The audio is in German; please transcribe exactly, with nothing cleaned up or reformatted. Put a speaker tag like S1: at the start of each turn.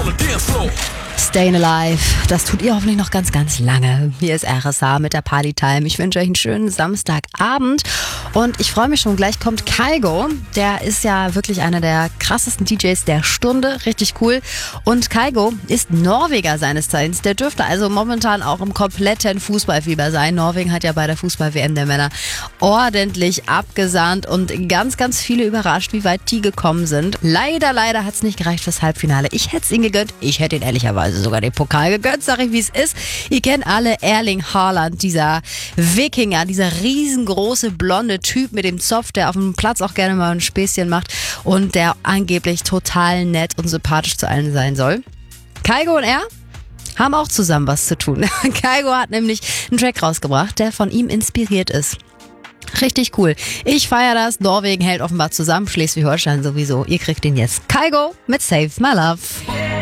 S1: Stayin' Alive, das tut ihr hoffentlich noch ganz, ganz lange. Hier ist R S H mit der Partytime. Ich wünsche euch einen schönen Samstagabend und ich freue mich schon, gleich kommt Kygo. Der ist ja wirklich einer der krassesten D Js der Stunde, richtig cool. Und Kygo ist Norweger seines Zeichens. Der dürfte also momentan auch im kompletten Fußballfieber sein. Norwegen hat ja bei der Fußball-W M der Männer ordentlich abgesahnt und ganz, ganz viele überrascht, wie weit die gekommen sind. Leider, leider hat es nicht gereicht fürs Halbfinale. Ich hätte es ihnen gegönnt. Ich hätte ihn ehrlicherweise sogar den Pokal gegönnt, sag ich, wie es ist. Ihr kennt alle Erling Haaland, dieser Wikinger, dieser riesengroße blonde Typ mit dem Zopf, der auf dem Platz auch gerne mal ein Späßchen macht und der angeblich total nett und sympathisch zu allen sein soll. Kygo und er haben auch zusammen was zu tun. Kygo hat nämlich einen Track rausgebracht, der von ihm inspiriert ist. Richtig cool. Ich feiere das. Norwegen hält offenbar zusammen, Schleswig-Holstein sowieso. Ihr kriegt den jetzt. Kygo mit Save My Love.